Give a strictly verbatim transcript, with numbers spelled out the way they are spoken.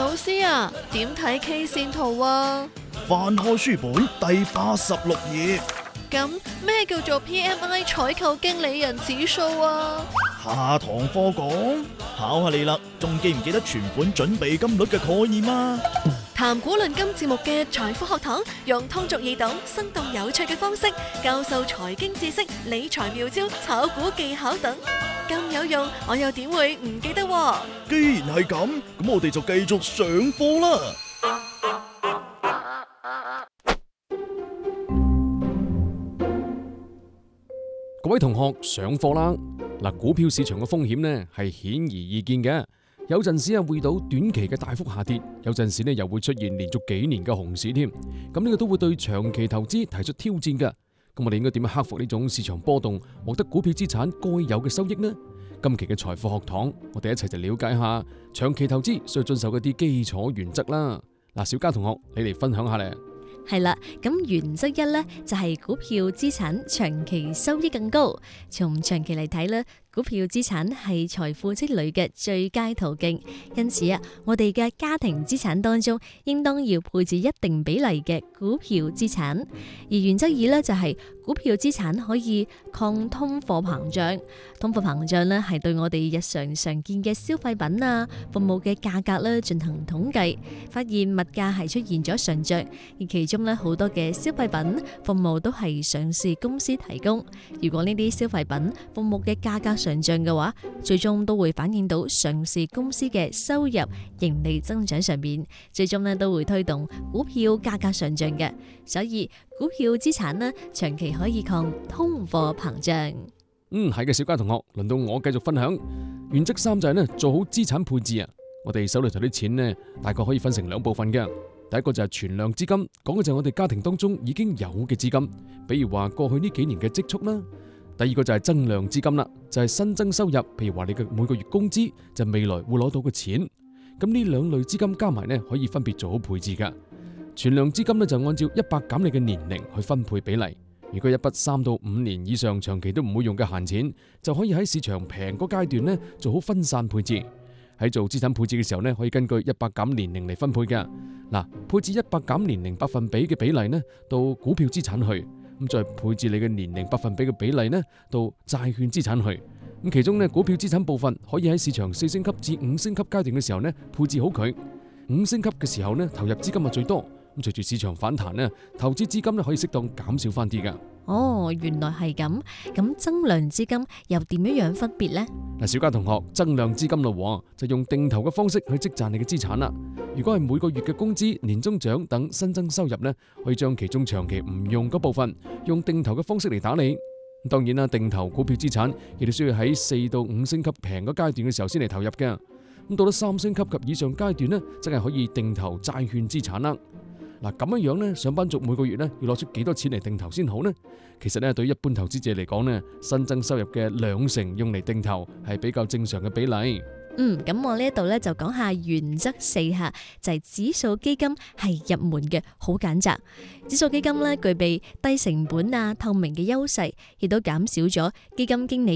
老師啊，點睇 K 線圖啊？ 翻開書本第八十六頁。 咁咩叫做 P M I 採購經理人指數啊？ 下堂課講，考下你啦，仲記唔記得存款準備金率嘅概念啊？ 談古論今節目嘅財富學堂，用通俗易懂、生動有趣嘅方式教授財經知識、理財妙招、炒股技巧等，咁有用，我又點會唔記得喎？ 既然係咁，咁我哋就繼續上課啦。 各位同學上課啦！嗱，股票市場嘅風險呢係顯而易見嘅，有陣時啊會到短期嘅大幅下跌，有陣時呢又會出現連續幾年嘅熊市添。咁呢個都會對長期投資提出挑戰嘅。咁我哋應該點樣克服呢種市場波動，獲得股票資產該有嘅收益呢？今期嘅財富學堂，我哋一齊就了解下長期投資需要遵守嘅啲基礎原則啦。嗱，小嘉同學，你嚟分享下咧。 係啦，咁原則一呢，就係股票資產長期收益更高。從長期嚟睇呢，股票資產係財富積累嘅最佳途徑。因此啊，我哋嘅家庭資產當中，應當要配置一定比例嘅股票資產。而原則二呢，就係股票資產可以抗通貨膨脹。通貨膨脹呢，係對我哋日常常見嘅消費品啊、服務嘅價格呢進行統計，發現物價係出現咗上漲，而其中呢，好多嘅消費品、服務都係上市公司提供。如果呢啲消費品、服務嘅價格上漲嘅話，最終都會反映到上市公司嘅收入、盈利增長上面，最終呢都會推動股票價格上漲嘅。所以股票資產呢，長期可以抗通貨膨脹。 嗯，係嘅，小嘉同學，輪到我繼續分享。原則三就係呢，做好資產配置啊。我哋手裏頭啲錢呢，大概可以分成兩部分嘅。第一個就係存量資金，講嘅就係我哋家庭當中已經有嘅資金，比如話過去呢幾年嘅積蓄啦。第二個就係增量資金啦，就係新增收入，譬如話你嘅每個月工資，就未來會攞到嘅錢。咁呢兩類資金加埋呢，可以分別做好配置噶。存量資金呢，就按照一百減你嘅年齡去分配比例。如果一筆三到五年以上長期都唔會用嘅閒錢，就可以喺市場平嗰階段呢做好分散配置。喺做資產配置嘅時候呢，可以根據一百減年齡嚟分配嘅。嗱，配置一百減年齡百分比嘅比例呢，到股票資產去，咁再配置你嘅年齡百分比嘅比例呢，到債券資產去。咁其中呢，股票資產部分可以喺市場四升級至五升級階段嘅時候呢，配置好佢。五升級嘅時候呢，投入資金係最多。咁隨住市場反彈呢，投資資金呢可以適當減少翻啲噶。 哦，原來係咁。咁增量資金又點樣樣分別呢？ 嗱，小嘉同學，增量資金咯，就用定投嘅方式去積賺你嘅資產啦。如果係每個月嘅工資、年終獎等新增收入呢，可以將其中長期唔用嗰部分，用定投嘅方式嚟打理。當然啦，定投股票資產亦都需要喺四到五升級平嗰階段嘅時候先嚟投入嘅。咁到咗三升級及以上階段呢，真係可以定投債券資產啦。嗱，咁樣樣呢，上班族每個月呢要攞出幾多錢嚟定投先好呢？其實呢，對於一般投資者嚟講呢，新增收入嘅兩成用嚟定投係比較正常嘅比例。 嗯，咁我呢一度呢就講下原則四下，就係指數基金係入門嘅，好揀擇。指數基金呢具備低成本啊、透明嘅優勢，亦都減少咗基金經理